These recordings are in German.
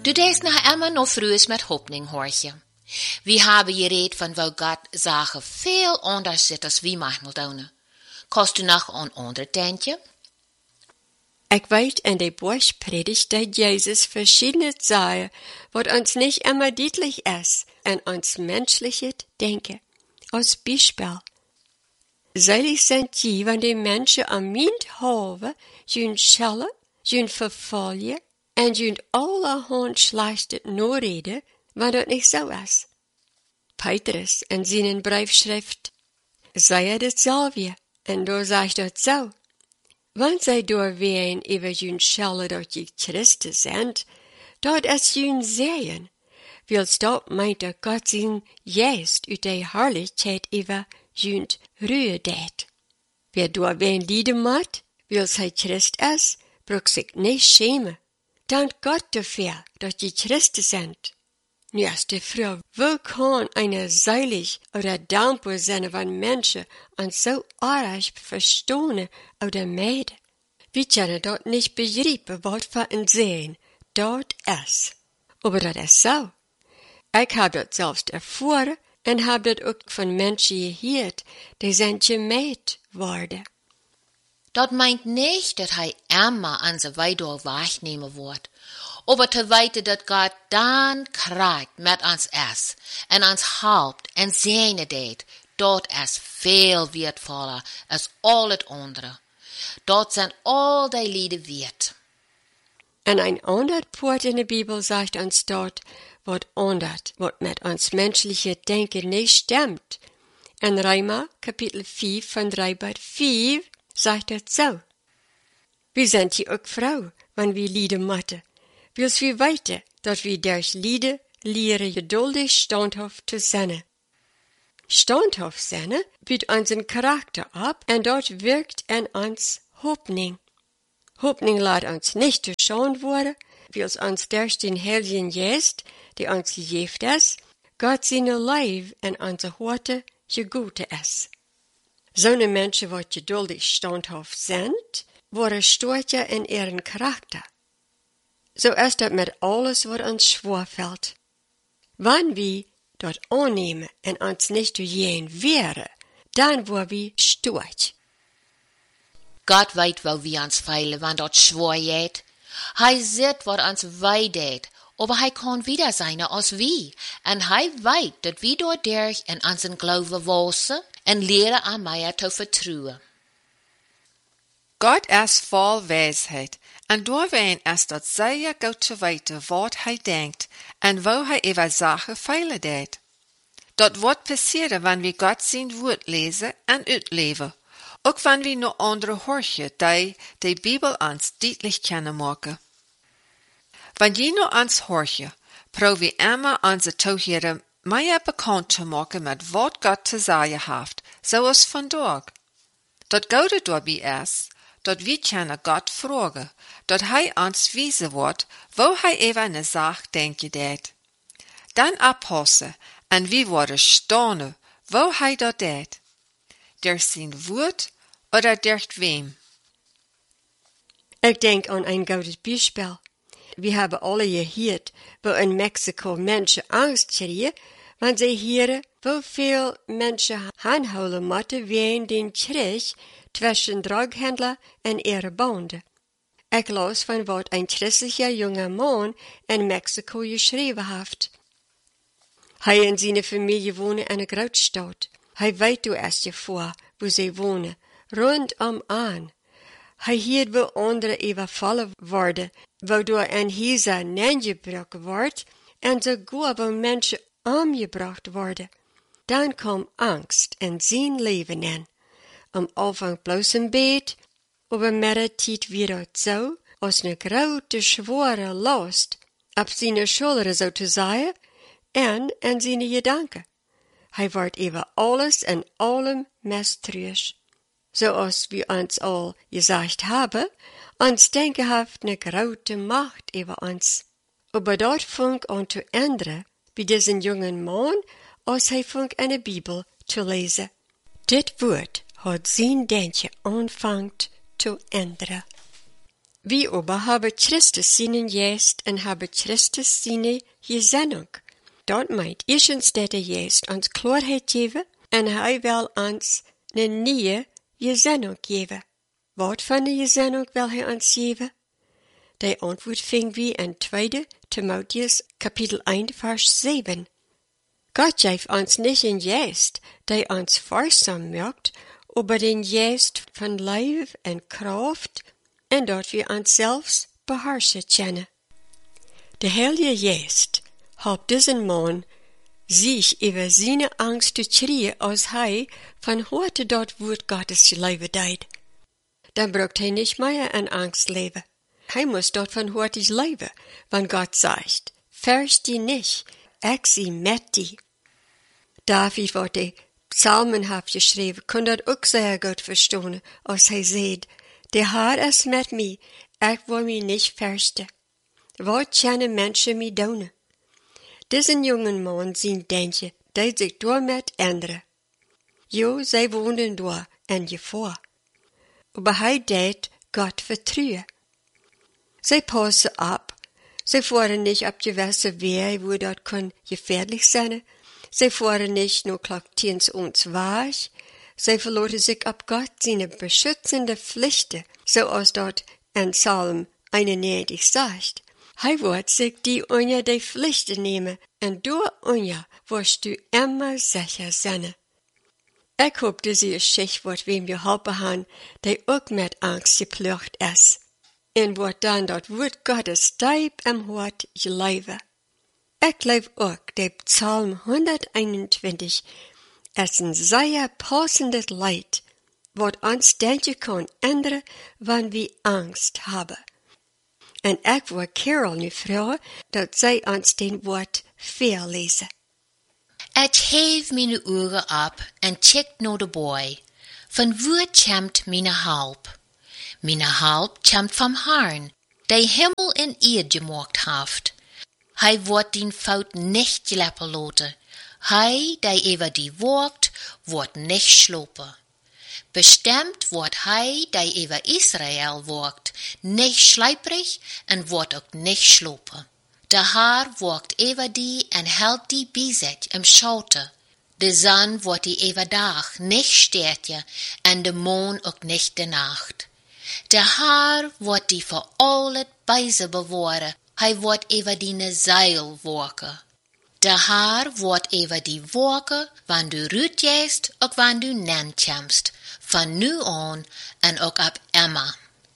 Du denkst noch immer noch frühs mit Hoffnung, Horche. Wir haben geredet von wo Gott Sachen viel anders zit als wie manchmal doen. Kannst du noch an andere denken? Ich weet in der Bergpredigt, dass Jesus verschiedene Sachen, wat uns nicht immer deutlich ist, in uns menschliches Denken. Als Beispiel. Selig sind die, wenn die Menschen am Mind haben, jün schellen, jün verfolgen, en jün allerhand schlechtes Norreden, wenn das nicht so ist. Petrus in seinen Briefschrift sei dasselbe, en da sagt das so. Wenn zij doorween über jün schellen dat je Christus sind, dat is jün sehen, wils dat meint dat Gott zijn Geest uit de Herrlichkeit über jün Ruhe deed. Wer doorween lieden moet, wils hij Christ is, braucht sich nicht schämen. Dank Gott dafür, dat je Christus sind. Nu is de vraag, wo kann eine seilig oder dankbar sein, wenn Menschen uns so arg verstehen oder meiden? Wir können dort nicht begreifen, was wir uns sehen, dort ist. Aber das ist so. Ich habe das selbst erfahren und habe das auch von Menschen gehört, die sind gemäht worden. Dat meint nicht, dat hij immer an se Weidor wahrnehmen wird, aber te weten dat Gott dan krijgt met ons is, en ons helpt en seine deed, dat is veel wertvoller als al het andere. Dat zijn al die lieden wert. En een ander poort in de Bibel sagt uns dort, wat andert, wat met ons menschliche Denken nicht stimmt. In Römer, Kapitel 5, von 3 bis 5, sagt het so. Wir sind hier ook Frau, wenn wir lieden moeten. Wils wir weten, dat wir durch Lieden leren geduldig standhaft zu sein. Standhaft sein bietet unseren Charakter ab und dort wirkt in uns Hoffnung. Hoffnung lässt uns nicht durchschauen worden, wils uns durch den Heiligen Geist, der uns gegeben ist, Gott seine Leib in unsere Horte geguten ist. So eine Menschen, die geduldig standhaft sind, worden stärker in ihren Charakter. So ist das mit alles, was uns schwerfällt. Wenn wir dort annehmen und uns nicht durchgehen wäre, dann wo wir stark. Gott weet wo wir uns feilen, wann dort schwer geht. Hij sieht, wat uns weh deed, aber hij kann wieder sein als wie. En hij weet dat wir dort durch in unseren Glauben wachsen en leren aan mij te vertrouwen. Gott ist voll Weisheit, en doorween is dat sehr gut te weten wat hij denkt en wo hij über Sachen feilen deed. Dat wordt passieren, wenn wir Gott zijn woord lezen en uitleven. Ook wenn wir nur andere horchen, die Bibel uns deutlich kennen maken. Wenn je nur uns horchen, probeer immer onze toehieren meer bekannt te maken met wat Gott te zeggen heeft, zoals vandaag. Dat Goude daarbij is, dat wir kunnen Gott fragen, dat hij ons wijzen wordt, wo hij even eine Sache denken deed. Dan abpassen, en wir worden staunen, wo hij dat deed. Durch sein Wort oder durch wem? Ich denk an ein gutes Beispiel. Wir haben alle gehört, wo in Mexiko Menschen Angst kriegen, wenn sie hören, wo viel Menschen anholen müssen wegen den Krieg zwischen Drogenhändler und ihren Banden. Ich las von was ein christlicher junger Mann in Mexiko geschrieben hat. Hij en seine Familie wohnen in einer Großstadt. Hij weet du erst vor, wo sie wohnen, rundum an. Hij hiert wo andere überfallen worden, wodurch ein Häuser neergebrochen wordt en sogar wo Menschen umgebracht worden. Dan kam Angst in zijn leven in. Am Anfang bloß im Bett, aber mit der Zeit wird es so, als eine große, schwere Last auf seine Schultern sozusagen en in seine Gedanken. Hij wordt über alles en allem misstrauisch. Zoals wir uns all gesagt haben, uns Denken hat eine große Macht über uns. Aber dort fängt an zu ändern, wie diesen jungen Mann, als hij fängt eine Bibel zu lesen. Dit Wort hat sein Denken anfangt zu ändern. Wie aber habe Christus seinen Geest en habe Christus seine Gesinnung. Dat meint, eerstens dat de Geest ons klaarheid geven en hij wil ons een nieuwe Gesinnung geven. Wat van de Gesinnung wil hij ons geven? De antwoord ving wie in 2 Timotheus kapitel 1 vers 7. Gott geeft ons nicht een Geest, die ons vaarzaam maakt, aber den Geest van Leib en Kraft, en dat we ons zelfs beherrschen kennen. De Heilige Geest helpt diesen Mann, sich über seine Angst zu schreien, als hij van heute dat Wort Gottes leven deed. Dan braucht hij nicht mehr in Angst leben. Hij muss dort van heute leben, wenn Gott sagt, fürcht die nicht, ich sie mit die. David, wat die Psalmen heeft geschreven, kon dat ook sehr gut verstehen, als hij zei, der Herr ist mit mir, ich will mich nicht fürchten. Wat können Menschen mir doen? Diesen jungen Mann zijn denken, die sich damit ändern. Jo, zij wohnen door en Gefahr. Aber hij deed Gott vertrauen. Zij passen ab. Zij fahren nicht ab gewisse Wege, wo dort kann gefährlich sein. Zij fahren nicht nur klagtiens uns weg. Zij verloren sich ab Gott seine beschützende Pflichten, so als dort in Psalm 91 sagt. Hij wird sich die unter die Pflichten nehmen, en door unter wirst du immer sicher sein. Ich hoop diese Geschichte wird wem geholpen haben, die auch mit Angst geplagt ist. En wordt dan dat Wort Gottes diep im Hart geleven. Ich glaube auch, der Psalm 121 ist ein sehr passendes Lied, wat uns denken kann ändern, wenn wir Angst haben. En ich wil Carol nu vragen, dat zij ons den Wort voorlezen. Ich hef meine Ohren ab en check naar de boy. Van wo kommt meine Halb? Meine Halb kommt vom Herrn, der Himmel en Erde gemacht hat. Hij wordt den Fout nicht gelappen laten. Hij, der über die walkt, wordt nicht schlopen. Bestimmt wordt hij, der über Israel walkt, nicht schleiprig en wordt ook nicht schlopen. De Herr walkt über die en hält die bij zich im Schatten. De Sonne wordt die über Dag nicht stertje en de Mond ook nicht de Nacht. De Herr wordt die voor altijd bij ze bewaren. Hij wordt über die Seil walken. De Herr wordt über die walken, wann du rütjest, ook wann du nen komst. Van nu aan en ook ab immer.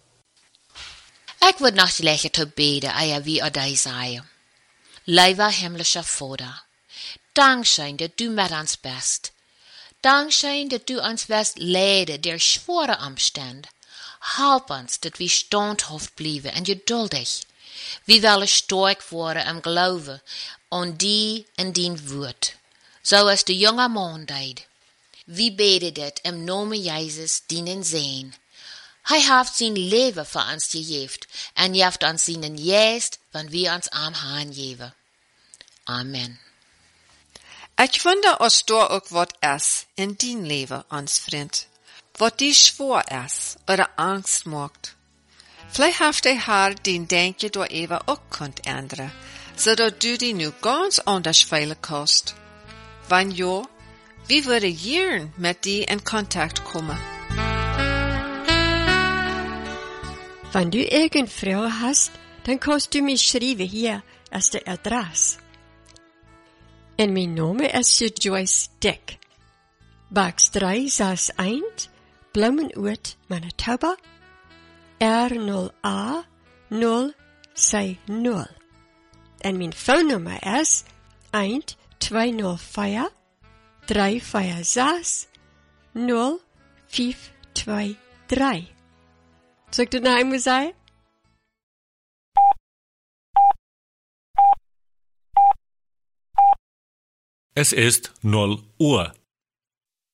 Ik wil nog leggen te beden, eier wie er die zei. Lieber himmlischer Vater, Dankeschön, dat du met ons bist. Dankeschön, dat du ons wirst leiden der schwere Umstände. Help ons, dat we standhaft blijven en geduldig. We willen sterk worden im Glauben an die en dien Woord, zoals de jonge man deed. We beten dit im Namen Jezus dienen zijn. Hij heeft zijn leven voor ons gegeven en geeft ons zijn Geest, wanneer we ons am Herrn geven. Amen. Ich wonder, als da ook wat is in dien leven, ons vriend, wat die schwer is oder Angst macht. Vielleicht heeft der Herr den Denken door even ook kunt ändern, zodat du die nu ganz anders veilig kannst. Wann ja, wie würde gern mit dir in Kontakt kommen? Wenn du irgendeine Frage hast, dann kannst du mich schreiben hier als der Adresse. En mijn Name ist Joyce Dick. Box 361, Blumenoord, Manitoba, R0A 060. En mijn Phone-Nummer ist 1204 346 0523. Soll ich das noch einmal sagen? Es ist 0 Uhr.